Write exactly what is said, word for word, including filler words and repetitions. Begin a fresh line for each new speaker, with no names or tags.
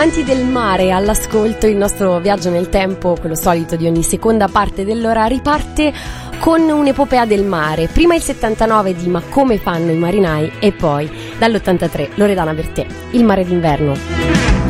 Amanti del mare, all'ascolto, il nostro viaggio nel tempo, quello solito di ogni seconda parte dell'ora, riparte con un'epopea del mare. Prima il settantanove di Ma come fanno i marinai e poi dall'ottantatré Loredana Bertè, Il mare d'inverno.